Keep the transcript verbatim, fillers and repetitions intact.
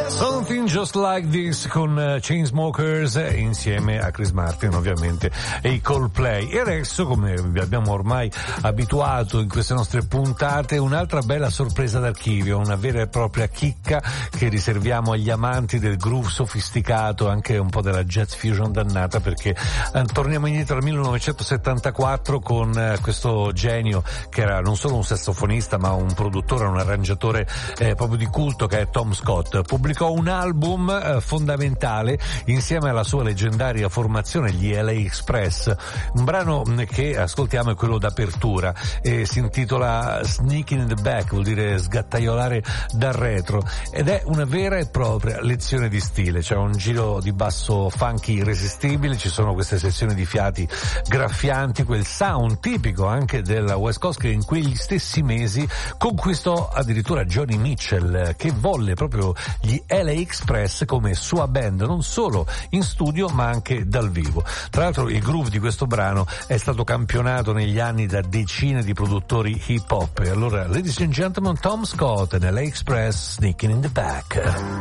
Something Just Like This con uh, Chainsmokers eh, insieme a Chris Martin ovviamente e i Coldplay. E adesso, come vi abbiamo ormai abituato in queste nostre puntate, un'altra bella sorpresa d'archivio, una vera e propria chicca che riserviamo agli amanti del groove sofisticato, anche un po' della jazz fusion dannata, perché eh, torniamo indietro al millenovecentosettantaquattro con eh, questo genio che era non solo un sassofonista ma un produttore, un arrangiatore eh, proprio di culto, che è Tom Scott. Pubblicò un album eh, fondamentale insieme alla sua leggendaria formazione, gli L A Express. Un brano che ascoltiamo è quello d'apertura e si intitola Sneaking in the Back, vuol dire sgattaiolare dal retro, ed è una vera e propria lezione di stile. C'è un giro di basso funky irresistibile, ci sono queste sezioni di fiati graffianti, quel sound tipico anche della West Coast che in quegli stessi mesi conquistò addirittura Johnny Mitchell, che volle proprio gli L A Express come sua band, non solo in studio ma anche dal vivo. Tra l'altro il groove di questo brano è stato campionato negli anni da decine di produttori hip hop. E allora, ladies and gentlemen, Tom Scott e L A Express, Sneaking in the Back.